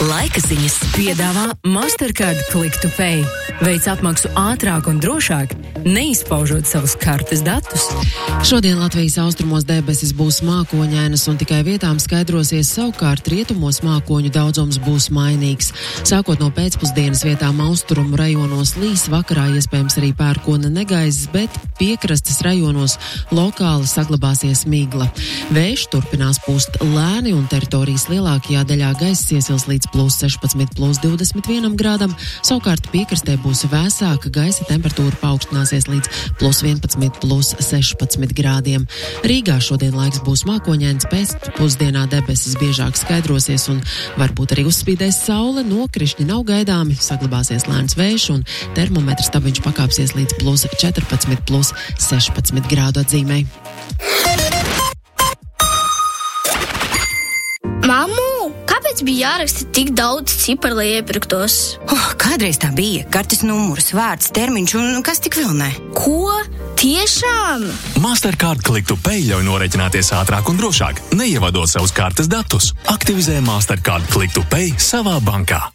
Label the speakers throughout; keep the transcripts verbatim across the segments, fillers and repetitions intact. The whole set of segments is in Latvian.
Speaker 1: Laika ziņas piedāvā Mastercard Click to Pay. Veic apmaksu ātrāk un drošāk, neizpaužot savus kartes datus.
Speaker 2: Šodien Latvijas austrumos debesis būs mākoņainas un tikai vietām skaidrosies, savukārt rietumos mākoņu daudzums būs mainīgs. Sākot no pēcpusdienas vietām austrumu rajonos līs, vakarā iespējams arī pērkona negaiss, bet piekrastes rajonos lokāli saglabāsies migla. Vējš turpinās pūst lēni un teritorijas lielākajā daļā gaiss iesils līdz plus sešpadsmit, plus divdesmit vienam grādam, savukārt piekrastē būs vēsāka, gaisa temperatūra paaugstināsies līdz plus vienpadsmit, plus sešpadsmit grādiem. Rīgā šodien laiks būs mākoņains, pēc pusdienā debesis biežāk skaidrosies un varbūt arī uzspīdēs saule, nokrišņi nav gaidāmi, saglabāsies lēns vējš un termometra stabiņš pakāpsies līdz plus četrpadsmit, plus sešpadsmit grādu atzīmei.
Speaker 3: Mammu, kāpēc bija jāraksta tik daudz ciparu, lai iepirktos?
Speaker 4: Oh, kādreiz tā bija. Kartes numurs, vārds, termiņš un kas tik vēl ne.
Speaker 3: Ko? Tiešām?
Speaker 5: Mastercard Click to Pay ļauj norēķināties ātrāk un drošāk, neievadot savus kartes datus. Aktivizē Mastercard Click to Pay savā bankā.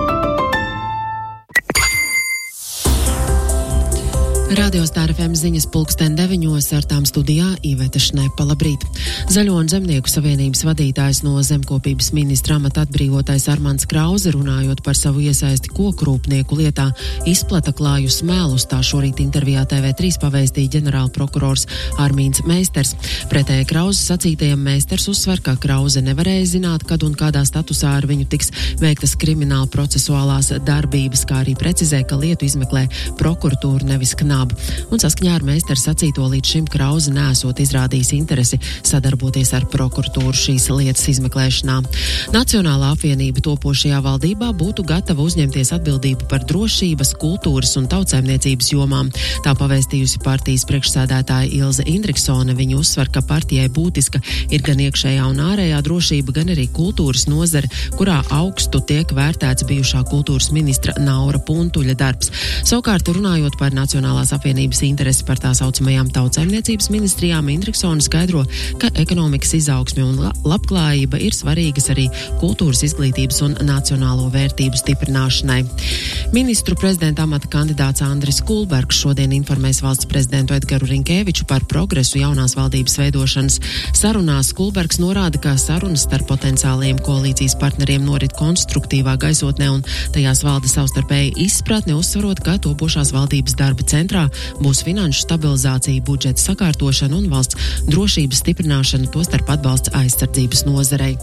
Speaker 2: Radio Star F M ziņas pulksten deviņos, ar tām studijā Iveta Šnepa. Labrīt. Zaļo un zemnieku savienības vadītājs no zemkopības ministra amata atbrīvotais Armands Krause, runājot par savu iesaisti kokrūpnieku lietā, izplata klājus mēlus. Tā šorīt intervijā T V trīs pavēstīja ģenerāla prokurors Armīns Meisters. Pretēji Krause sacītajam Meisters uzsver, ka Krause nevarēja zināt, kad un kādā statusā ar viņu tiks veiktas krimināla procesuālās darbības, kā arī precizē, ka lietu izmeklē prokuratūra, nevis knāba. Un saskaņā ar Meisteru sacīto līdz šim Krause nesot izrādījis interesi sadarboties ar prokuratūru šīs lietas izmeklēšanā. Nacionālā apvienība topošajā valdībā būtu gatava uzņemties atbildību par drošības, kultūras un tautsaimniecības jomām. Tā pavēstījusi partijas priekšsēdētāja Ilze Indriksone. Viņa uzsver, ka partijai būtiska ir gan iekšējā un ārējā drošība, gan arī kultūras nozare, kurā augstu tiek vērtēts bijušā kultūras ministra Naura Puntuļa darbs. Savukārt, runājot par Nacionālās apvienības interesi par tā saucamajām tautsaimniecības ministrijām, Indriksone skaidro, ka ekonomikas izaugsme un labklājība ir svarīgas arī kultūras, izglītības un nacionālo vērtību stiprināšanai. Ministru prezidenta amata kandidāts Andris Kulbergs šodien informēs valsts prezidentu Edgaru Rinkēviču par progresu jaunās valdības veidošanas sarunās. Kulbergs norāda, ka sarunas starp potenciāliem koalīcijas partneriem norit konstruktīvā gaisotnē un tajās valda savstarpēji izpratne, uzsvarot, ka topošās valdības darba centrā būs finanšu stabilizācija, budžeta sakārtošana un valsts drošības stiprināšana, tostarp atbalsts aizsardzības nozarei.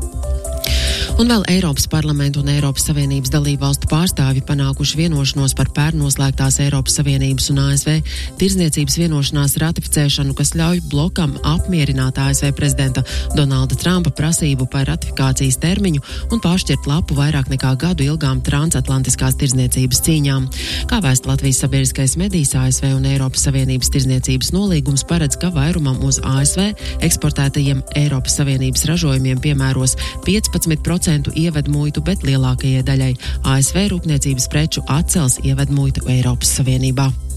Speaker 2: Un vēl Eiropas parlamentu un Eiropas Savienības dalību valstu pārstāvi panākuši vienošanos par pērnoslēgtās Eiropas Savienības un A S V tirdzniecības vienošanās ratificēšanu, kas ļauj blokam apmierināt A S V prezidenta Donalda Trumpa prasību par ratifikācijas termiņu un pāršķirt lapu vairāk nekā gadu ilgām transatlantiskās tirdzniecības cīņām. Kā vēst Latvijas sabiedriskais medijs, A S V un Eiropas Savienības tirdzniecības nolīgums paredz, ka vairumam uz A S V eksportētajiem Eiropas Savienības ražojumiem piemēros piecpadsmit procenti ievedmuitu, bet lielākajai daļai A S V rūpniecības preču atcels ievedmuitu Eiropas Savienībā.